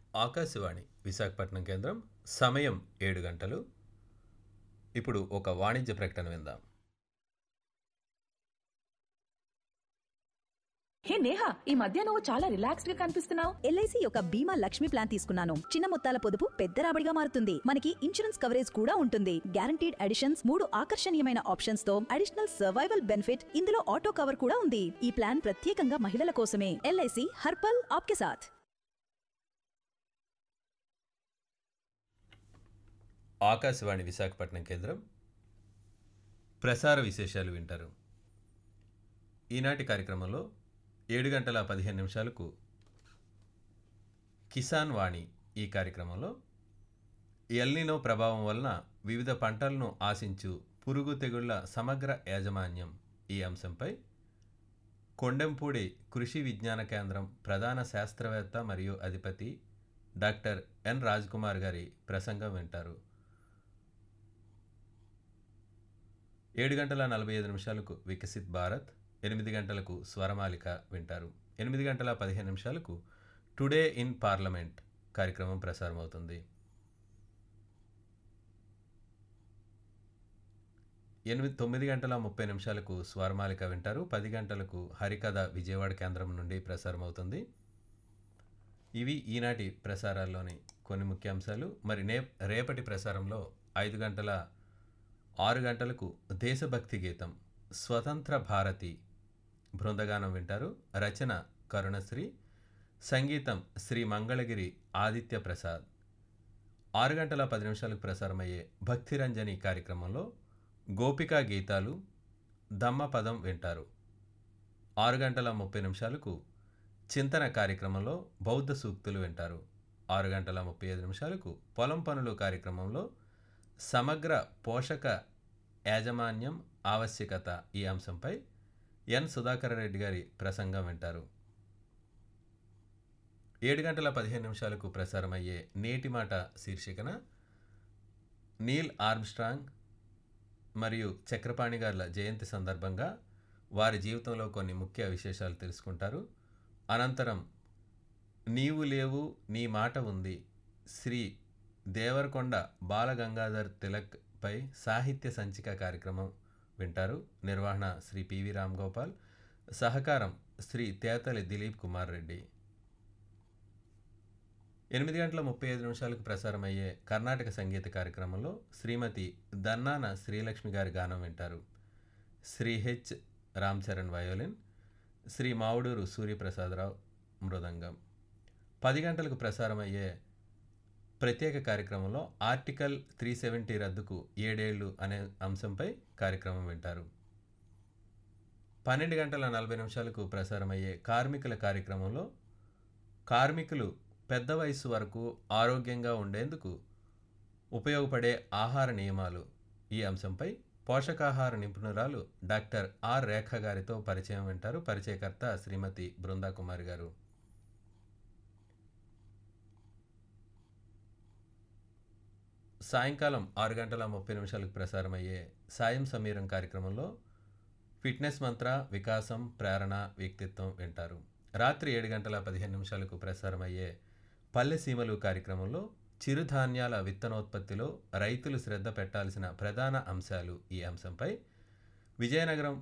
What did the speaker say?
ఆకాశవాణి విశాఖపట్నం కేంద్రం. సమయం 7 గంటలు. ఇప్పుడు ఒక వాణిజ్య ప్రకటన విందాం. హే నేహా, ఈ మధ్య నువ్వు చాలా రిలాక్స్డ్ గా కనిపిస్తున్నావు. ఎల్ఐసి యొక్క బీమా లక్ష్మి ప్లాన్ తీసుకున్నాను. చిన్న మొత్తాల పొదుపు పెద్ద రాబడిగా మారుతుంది. మనకి ఇన్సూరెన్స్ కవరేజ్ కూడా ఉంటుంది. గ్యారంటీడ్ అడిషన్స్, 3 ఆకర్షణీయమైన ఆప్షన్స్ తో అడిషనల్ సర్వైవల్ బెనిఫిట్, ఇందులో ఆటో కవర్ కూడా ఉంది. ఈ ప్లాన్ ప్రత్యేకంగా మహిళల కోసమే. ఎల్ఐసి హర్పల్ ఆప్కే సాథ్. ఆకాశవాణి విశాఖపట్నం కేంద్రం. ప్రసార విశేషాలు వింటారు. ఈనాటి కార్యక్రమంలో 7 గంటల 15 నిమిషాలకు కిసాన్ వాణి. ఈ కార్యక్రమంలో ఎల్నినో ప్రభావం వలన వివిధ పంటలను ఆశించు పురుగు తెగుళ్ల సమగ్ర యాజమాన్యం ఈ అంశంపై కొండెంపూడి కృషి విజ్ఞాన కేంద్రం ప్రధాన శాస్త్రవేత్త మరియు అధిపతి డాక్టర్ ఎన్ రాజ్కుమార్ గారి ప్రసంగం వింటారు. 7 గంటల 45 నిమిషాలకు వికసిత్ భారత్, 8 గంటలకు స్వరమాలిక వింటారు. 8 గంటల 15 నిమిషాలకు టుడే ఇన్ పార్లమెంట్ కార్యక్రమం ప్రసారమవుతుంది. 9 గంటల 30 నిమిషాలకు స్వరమాలిక వింటారు. 10 గంటలకు హరికథ విజయవాడ కేంద్రం నుండి ప్రసారమవుతుంది. ఇవి ఈనాటి ప్రసారాల్లోని కొన్ని ముఖ్యాంశాలు. మరి రేపటి ప్రసారంలో 6 గంటలకు దేశభక్తి గీతం స్వతంత్ర భారతి బృందగానం వింటారు. రచన కరుణశ్రీ, సంగీతం శ్రీ మంగళగిరి ఆదిత్య ప్రసాద్. 6 గంటల 10 నిమిషాలకు ప్రసారమయ్యే భక్తిరంజని కార్యక్రమంలో గోపికా గీతాలు దమ్మపదం వింటారు. 6 గంటల 30 నిమిషాలకు చింతన కార్యక్రమంలో బౌద్ధ సూక్తులు వింటారు. 6 గంటల 35 నిమిషాలకు పొలం పనులు కార్యక్రమంలో సమగ్ర పోషక యాజమాన్యం ఆవశ్యకత ఈ అంశంపై ఎన్ సుధాకర్ రెడ్డి గారి ప్రసంగం వింటారు. 7 గంటల 15 నిమిషాలకు ప్రసారమయ్యే నేటి మాట శీర్షికన నీల్ ఆర్మ్స్ట్రాంగ్ మరియు చక్రపాణి గార్ల జయంతి సందర్భంగా వారి జీవితంలో కొన్ని ముఖ్య విశేషాలు తెలుసుకుంటారు. అనంతరం నీవు లేవు నీ మాట ఉంది శ్రీ దేవరకొండ బాలగంగాధర్ తిలక్ పై సాహిత్య సంచిక కార్యక్రమం వింటారు. నిర్వహణ శ్రీ పివి రామ్ గోపాల్, సహకారం శ్రీ తేతలి దిలీప్ కుమార్ రెడ్డి. 8 గంటల 35 నిమిషాలకు ప్రసారమయ్యే కర్ణాటక సంగీత కార్యక్రమంలో శ్రీమతి దన్నాన శ్రీలక్ష్మి గారి గానం వింటారు. శ్రీ హెచ్ రామ్ చరణ్ వయోలిన్, శ్రీ మావుడూరు సూర్యప్రసాదరావు మృదంగం. 10 గంటలకు ప్రసారమయ్యే ప్రత్యేక కార్యక్రమంలో ఆర్టికల్ 370 రద్దుకు 7 ఏళ్లు అనే అంశంపై కార్యక్రమం వింటారు. 12 గంటల 40 నిమిషాలకు ప్రసారమయ్యే కార్మికుల కార్యక్రమంలో కార్మికులు పెద్ద వయసు వరకు ఆరోగ్యంగా ఉండేందుకు ఉపయోగపడే ఆహార నియమాలు ఈ అంశంపై పోషకాహార నిపుణురాలు డాక్టర్ ఆర్ రేఖ గారితో పరిచయం వింటారు. పరిచయకర్త శ్రీమతి బృందా కుమారి గారు. సాయంకాలం 6 గంటల 30 నిమిషాలకు ప్రసారమయ్యే సాయం సమీరం కార్యక్రమంలో ఫిట్నెస్ మంత్ర, వికాసం, ప్రేరణ, వ్యక్తిత్వం వింటారు. రాత్రి 7 గంటల 15 నిమిషాలకు ప్రసారమయ్యే పల్లె సీమలు కార్యక్రమంలో చిరుధాన్యాల విత్తనోత్పత్తిలో రైతులు శ్రద్ధ పెట్టాల్సిన ప్రధాన అంశాలు ఈ అంశంపై విజయనగరం